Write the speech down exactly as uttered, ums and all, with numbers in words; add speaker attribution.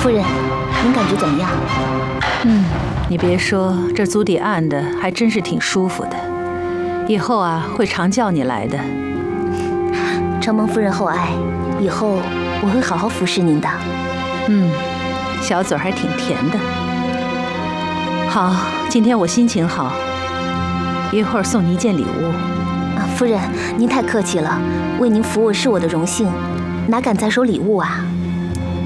Speaker 1: 夫人，您感觉怎么样？
Speaker 2: 嗯，你别说，这足底按的还真是挺舒服的。以后啊，会常叫你来的。
Speaker 1: 承蒙夫人厚爱，以后我会好好服侍您的。
Speaker 2: 嗯，小嘴还挺甜的。好，今天我心情好，一会儿送你一件礼物。
Speaker 1: 啊，夫人，您太客气了，为您服务是我的荣幸，哪敢再收礼物啊？